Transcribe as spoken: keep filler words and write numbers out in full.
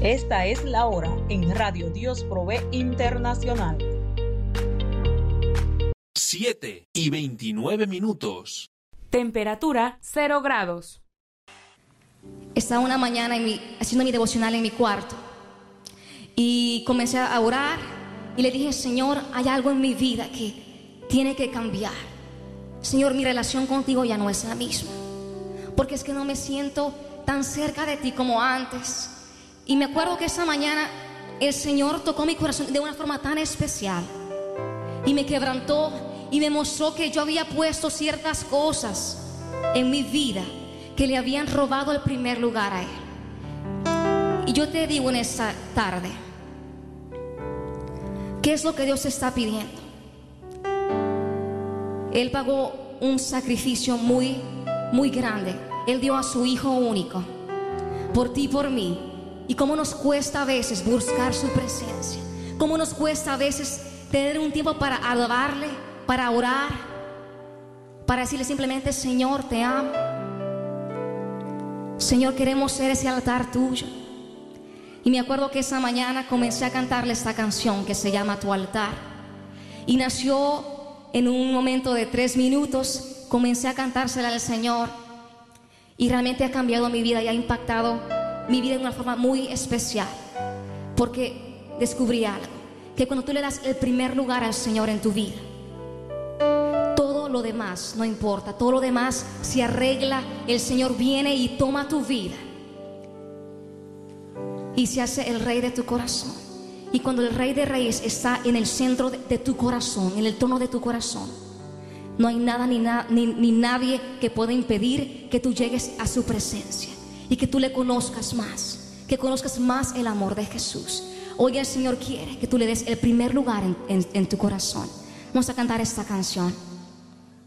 Esta es la hora en Radio Dios Provee Internacional. siete y veintinueve minutos. Temperatura cero grados. Estaba una mañana en mi, haciendo mi devocional en mi cuarto y comencé a orar y le dije: Señor, hay algo en mi vida que tiene que cambiar. Señor, mi relación contigo ya no es la misma, porque es que no me siento tan cerca de ti como antes. Y me acuerdo que esa mañana el Señor tocó mi corazón de una forma tan especial y me quebrantó y me mostró que yo había puesto ciertas cosas en mi vida que le habían robado el primer lugar a Él. Y yo te digo en esta tarde, ¿qué es lo que Dios está pidiendo? Él pagó un sacrificio muy, muy grande. Él dio a su Hijo único por ti y por mí. Y cómo nos cuesta a veces buscar su presencia, cómo nos cuesta a veces tener un tiempo para alabarle, para orar, para decirle simplemente: Señor, te amo. Señor, queremos ser ese altar tuyo. Y me acuerdo que esa mañana comencé a cantarle esta canción que se llama Tu Altar. Y nació en un momento de tres minutos. Comencé a cantársela al Señor y realmente ha cambiado mi vida y ha impactado mi vida de una forma muy especial, porque descubrí algo, que cuando tú le das el primer lugar al Señor en tu vida, todo lo demás no importa, todo lo demás se arregla. El Señor viene y toma tu vida y se hace el Rey de tu corazón. Y cuando el Rey de Reyes está en el centro de, de tu corazón, en el trono de tu corazón, no hay nada ni, na, ni, ni nadie que pueda impedir que tú llegues a su presencia y que tú le conozcas más, que conozcas más el amor de Jesús. Hoy el Señor quiere que tú le des el primer lugar en, en, en tu corazón. Vamos a cantar esta canción.